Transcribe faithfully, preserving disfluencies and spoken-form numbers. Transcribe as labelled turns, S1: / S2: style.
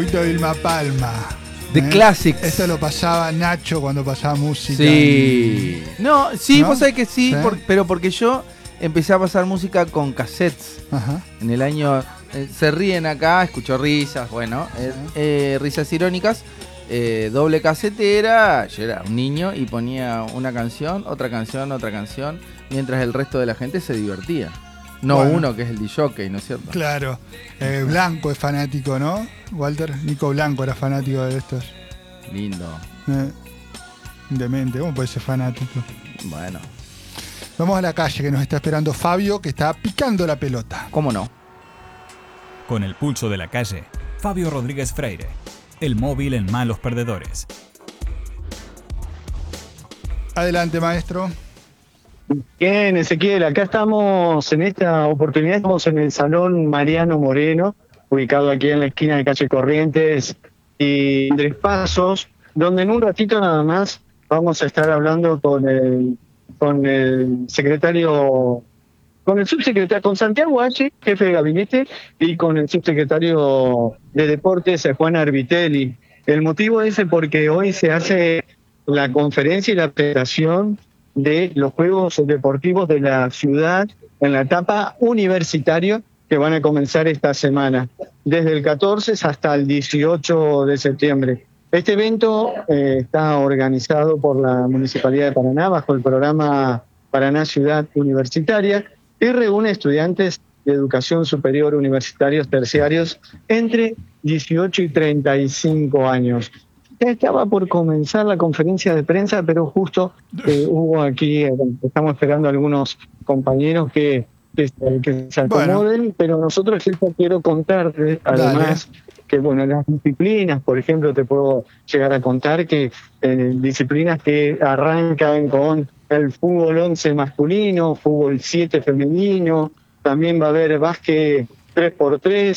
S1: Vilma Palma.
S2: The
S1: ¿eh?
S2: Classics.
S1: Esto lo pasaba Nacho cuando pasaba música.
S2: Sí.
S1: En...
S2: No, sí,
S1: ¿No?
S2: vos sabés que sí,
S1: ¿Sí?
S2: por, pero porque yo empecé a pasar música con cassettes.
S1: Ajá.
S2: En el año... eh, se ríen acá, escucho risas, bueno, eh, eh, risas irónicas. Eh, doble casetera, yo era un niño y ponía una canción, otra canción, otra canción, mientras el resto de la gente se divertía. No
S1: Bueno.
S2: uno que es el disjockey, ¿no es cierto?
S1: Claro. Eh, Blanco es fanático, ¿no? Walter, Nico Blanco era fanático de estos.
S2: Lindo.
S1: Eh, demente, ¿cómo puede ser fanático?
S2: Bueno,
S1: Vamos a la calle, que nos está esperando Fabio, que está picando la pelota.
S2: ¿cómo no?
S3: Con el pulso de la calle, Fabio Rodríguez Freire, el móvil en malos perdedores.
S1: Adelante, maestro.
S4: Bien, Ezequiel, acá estamos en esta oportunidad, estamos en el Salón Mariano Moreno, ubicado aquí en la esquina de calle Corrientes y Tres Pasos, donde en un ratito nada más vamos a estar hablando con el, con el secretario, con el subsecretario, con Santiago H., jefe de gabinete, y con el subsecretario de Deportes, Juan Arbitelli. El motivo es porque hoy se hace la conferencia y la presentación de los Juegos Deportivos de la ciudad en la etapa universitaria que van a comenzar esta semana, desde el catorce hasta el dieciocho de septiembre. Este evento eh, está organizado por la Municipalidad de Paraná bajo el programa Paraná Ciudad Universitaria y reúne estudiantes de educación superior universitarios terciarios entre dieciocho y treinta y cinco años. Ya estaba por comenzar la conferencia de prensa, pero justo eh, hubo aquí, eh, estamos esperando a algunos compañeros que, que, que se acomoden, bueno. Pero nosotros yo quiero contarte, además, Dale. que bueno, las disciplinas, por ejemplo, te puedo llegar a contar que eh, disciplinas que arrancan con el fútbol once masculino, fútbol siete femenino, también va a haber básquet tres por tres,